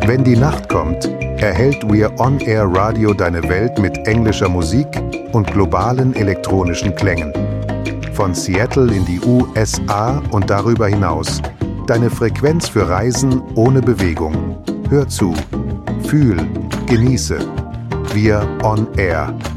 Wenn die Nacht kommt, erhält We're On Air Radio deine Welt mit englischer Musik und globalen elektronischen Klängen. Von Seattle in die USA und darüber hinaus. Deine Frequenz für Reisen ohne Bewegung. Hör zu, fühl, genieße. We're On Air.